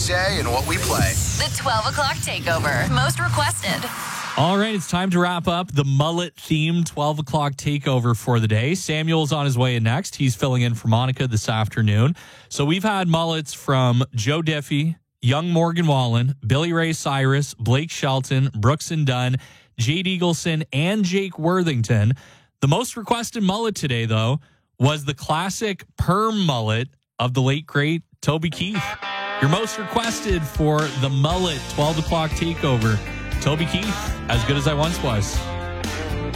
say and what we play. The 12 o'clock takeover. Most requested. All right, it's time to wrap up the mullet-themed 12 o'clock takeover for the day. Samuel's on his way in next. He's filling in for Monica this afternoon. So we've had mullets from Joe Diffie, young Morgan Wallen, Billy Ray Cyrus, Blake Shelton, Brooks and Dunn, Jade Eagleson, and Jake Worthington. The most requested mullet today, though, was the classic perm mullet of the late, great Toby Keith. Your most requested for the mullet 12 o'clock takeover, Toby Keith, As Good As I Once Was.